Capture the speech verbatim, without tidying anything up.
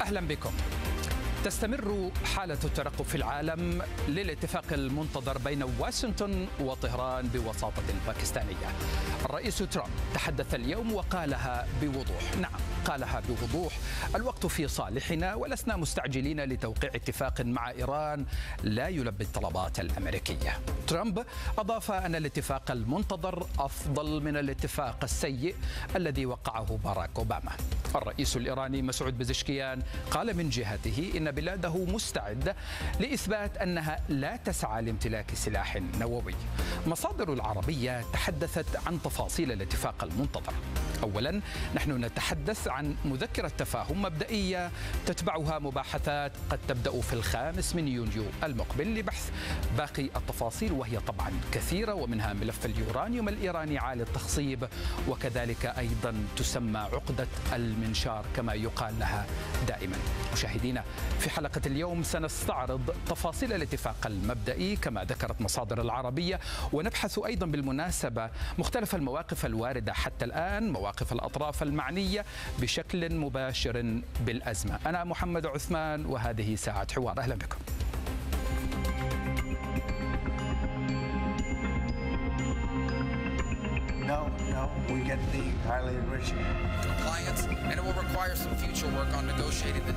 أهلا بكم. تستمر حالة الترقب في العالم للاتفاق المنتظر بين واشنطن وطهران بوساطة باكستانية. الرئيس ترامب تحدث اليوم وقالها بوضوح، نعم قالها بوضوح: الوقت في صالحنا ولسنا مستعجلين لتوقيع اتفاق مع إيران لا يلبي الطلبات الأمريكية. ترامب أضاف أن الاتفاق المنتظر أفضل من الاتفاق السيء الذي وقعه باراك أوباما. الرئيس الإيراني مسعود بزشكيان قال من جهته إن بلاده مستعدة لإثبات أنها لا تسعى لامتلاك سلاح نووي. مصادر العربية تحدثت عن تفاصيل الاتفاق المنتظر. أولا، نحن نتحدث عن مذكرة تفاهم مبدئية تتبعها مباحثات قد تبدأ في الخامس من يونيو المقبل لبحث باقي التفاصيل، وهي طبعا كثيرة، ومنها ملف اليورانيوم الإيراني عالي التخصيب، وكذلك أيضا تسمى عقدة المنشار كما يقال لها دائما. مشاهدينا، في حلقة اليوم سنستعرض تفاصيل الاتفاق المبدئي كما ذكرت مصادر العربية، ونبحث أيضا بالمناسبة مختلف المواقف الواردة حتى الآن، مواقف الأطراف المعنية بشكل مباشر بالأزمة. أنا محمد عثمان وهذه ساعة حوار. أهلا بكم. No, no, we get the highly enriched compliance, and it will require some future work on negotiating the